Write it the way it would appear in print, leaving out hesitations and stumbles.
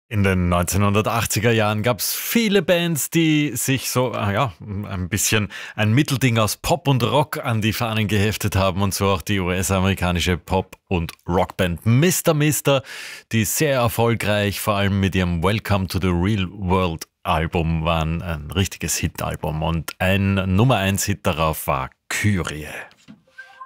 In den 1980er Jahren gab es viele Bands, die sich so, ein bisschen ein Mittelding aus Pop und Rock an die Fahnen geheftet haben, und so auch die US-amerikanische Pop- und Rockband Mr. Mister, die sehr erfolgreich, vor allem mit ihrem Welcome to the Real World Album, waren ein richtiges Hitalbum, und ein Nummer 1 Hit darauf war Kyrie.